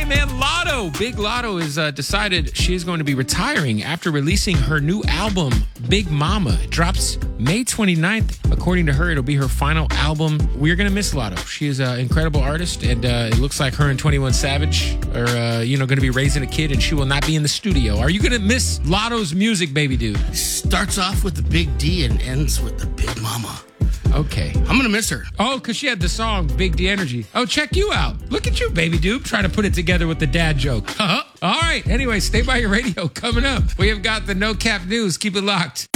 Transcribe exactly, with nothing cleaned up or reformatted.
right, man. Lotto. Big Lotto has uh, decided she is going to be retiring after releasing her new album, Big Mama. It drops May twenty-ninth. According to her, it'll be her final album. We're going to miss Lotto. She is an incredible artist, and uh, it looks like her and twenty-one Savage are, uh, you know, going to be raising a kid, and she will not be in the studio. Are you going to miss Lotto's music, baby dude? Starts off with the Big D and ends with the Big Mama. Okay. I'm going to miss her. Oh, because she had the song Big D Energy. Oh, check you out. Look at you, baby dude, trying to put it together with the dad joke. Uh-huh. All right. Anyway, stay by your radio. Coming up, we have got the No Cap News. Keep it locked.